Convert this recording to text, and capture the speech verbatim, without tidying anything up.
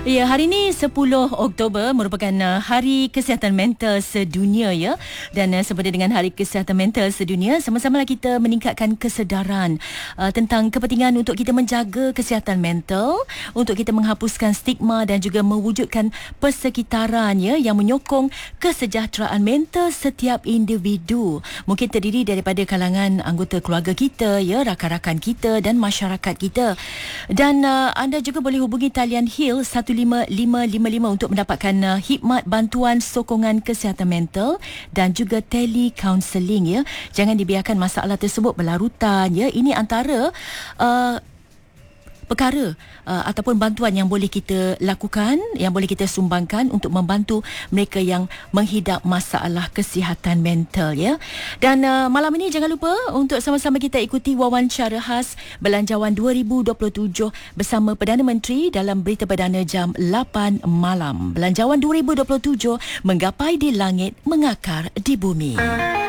Ya, hari ini sepuluh Oktober merupakan uh, Hari Kesihatan Mental Sedunia ya. Dan uh, seperti dengan Hari Kesihatan Mental Sedunia, sama-sama kita meningkatkan kesedaran uh, tentang kepentingan untuk kita menjaga kesihatan mental, untuk kita menghapuskan stigma dan juga mewujudkan persekitaran ya yang menyokong kesejahteraan mental setiap individu. Mungkin terdiri daripada kalangan anggota keluarga kita ya, rakan-rakan kita dan masyarakat kita. Dan uh, anda juga boleh hubungi talian Hill satu lima lima lima lima untuk mendapatkan uh, khidmat bantuan sokongan kesihatan mental dan juga tele-counselling ya. Jangan dibiarkan masalah tersebut berlarutan ya. Ini antara uh, perkara uh, ataupun bantuan yang boleh kita lakukan, yang boleh kita sumbangkan untuk membantu mereka yang menghidap masalah kesihatan mental ya. Dan uh, malam ini jangan lupa untuk sama-sama kita ikuti wawancara khas Belanjawan dua ribu dua puluh tujuh bersama Perdana Menteri dalam Berita Perdana jam lapan malam. Belanjawan dua ribu dua puluh tujuh menggapai di langit, mengakar di bumi.